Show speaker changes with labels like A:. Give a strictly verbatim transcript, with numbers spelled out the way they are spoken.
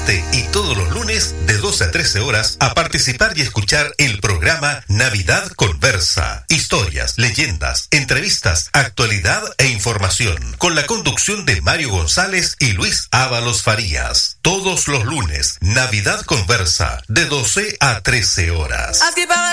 A: este y todos los lunes de doce a trece horas a participar y escuchar el programa Navidad Conversa. Historias, leyendas, entrevistas, actualidad e información. Con la conducción de Mario González y Luis Ábalos Farías. Todos los lunes, Navidad Conversa, de doce a trece horas.